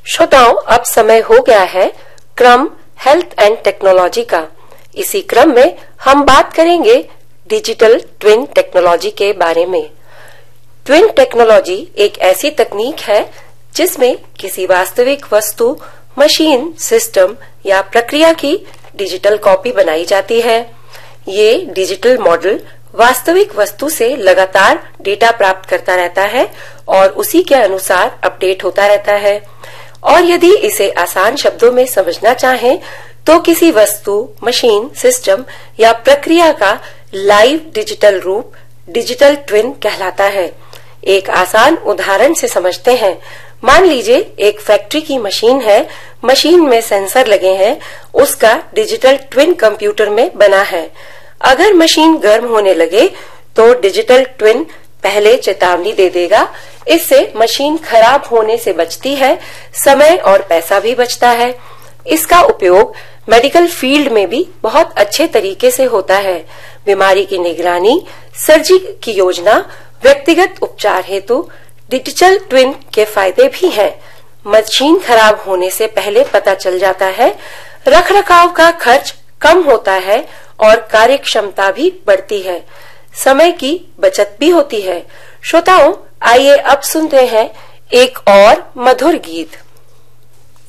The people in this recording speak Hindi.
श्रोताओं, अब समय हो गया है क्रम हेल्थ एंड टेक्नोलॉजी का। इसी क्रम में हम बात करेंगे डिजिटल ट्विन टेक्नोलॉजी के बारे में। ट्विन टेक्नोलॉजी एक ऐसी तकनीक है जिसमें किसी वास्तविक वस्तु, मशीन, सिस्टम या प्रक्रिया की डिजिटल कॉपी बनाई जाती है। ये डिजिटल मॉडल वास्तविक वस्तु से लगातार डेटा प्राप्त करता रहता है और उसी के अनुसार अपडेट होता रहता है। और यदि इसे आसान शब्दों में समझना चाहें तो किसी वस्तु, मशीन, सिस्टम या प्रक्रिया का लाइव डिजिटल रूप डिजिटल ट्विन कहलाता है। एक आसान उदाहरण से समझते हैं। मान लीजिए एक फैक्ट्री की मशीन है, मशीन में सेंसर लगे हैं, उसका डिजिटल ट्विन कंप्यूटर में बना है। अगर मशीन गर्म होने लगे तो डिजिटल ट्विन पहले चेतावनी दे देगा। इससे मशीन खराब होने से बचती है, समय और पैसा भी बचता है। इसका उपयोग मेडिकल फील्ड में भी बहुत अच्छे तरीके से होता है। बीमारी की निगरानी, सर्जरी की योजना, व्यक्तिगत उपचार हेतु डिजिटल ट्विन के फायदे भी हैं। मशीन खराब होने से पहले पता चल जाता है, रखरखाव का खर्च कम होता है और कार्य क्षमता भी बढ़ती है, समय की बचत भी होती है। श्रोताओं, आइए अब सुनते हैं एक और मधुर गीत।